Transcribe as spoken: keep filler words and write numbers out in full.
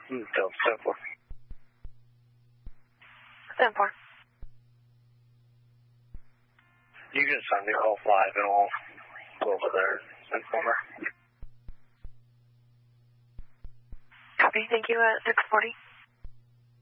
Mm, Delta seven four. seven four. You can send me all five and I'll go over there and inform her. Copy, thank you, at six forty.